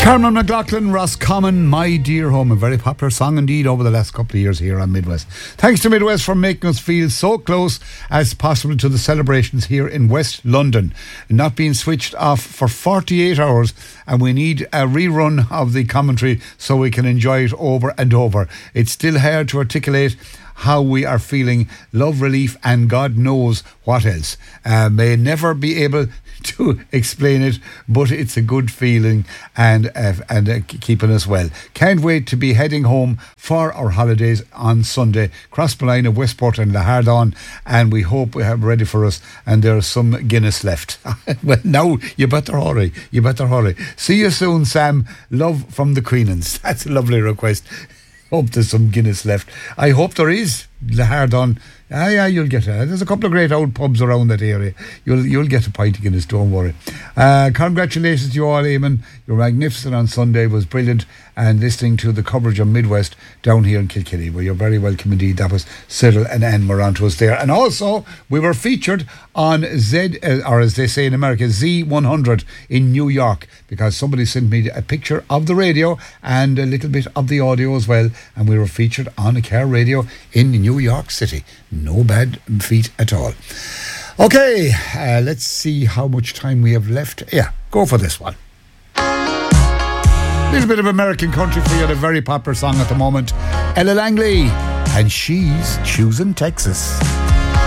Carmen McLaughlin, Roscommon, My Dear Home, a very popular song indeed over the last couple of years here on Midwest. Thanks to Midwest for making us feel so close as possible to the celebrations here in West London. Not being switched off for 48 hours, and we need a rerun of the commentary so we can enjoy it over and over. It's still hard to articulate how we are feeling, love, relief, and God knows what else. May never be able to explain it, but it's a good feeling and keeping us well. Can't wait to be heading home for our holidays on Sunday. Crossmolina, Westport and Lahardon, and we hope we have ready for us, and there's some Guinness left. Well, now you better hurry. See you soon, Sam. Love from the Queenans. That's a lovely request. Hope there's some Guinness left. I hope there is. Lahardon. Yeah, you'll get it. There's a couple of great old pubs around that area. You'll get a pint of Guinness, don't worry. Congratulations to you all, Eamon. You're magnificent on Sunday. It was brilliant. And listening to the coverage of Midwest down here in Kilkenny, well, you're very welcome indeed. That was Cyril and Anne were on to us there. And also, we were featured on Z, or as they say in America, Z100 in New York, because somebody sent me a picture of the radio and a little bit of the audio as well. And we were featured on a car radio in New York City. No bad feat at all. Okay, let's see how much time we have left. Yeah, go for this one. A little bit of American country for you, a very popular song at the moment. Ella Langley, and she's choosing Texas.